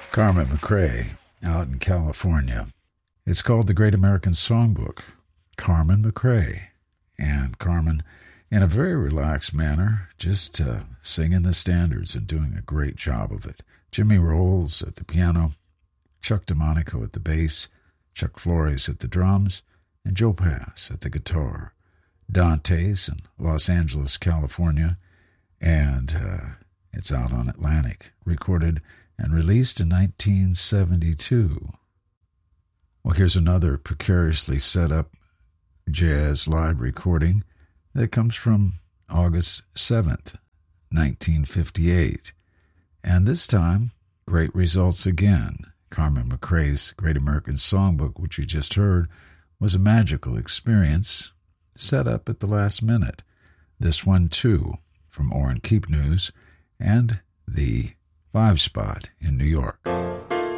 Carmen McRae out in California. It's called The Great American Songbook, Carmen McRae. And Carmen, in a very relaxed manner, just singing the standards and doing a great job of it. Jimmy Rolls at the piano, Chuck DeMonico at the bass, Chuck Flores at the drums, and Joe Pass at the guitar. Dante's in Los Angeles, California, and it's out on Atlantic, recorded and released in 1972. Well, here's another precariously set up jazz live recording that comes from August 7th, 1958. And this time, great results again. Carmen McRae's Great American Songbook, which you just heard, was a magical experience set up at the last minute. This one, too, from Orrin Keep News and the 5 spot in New York.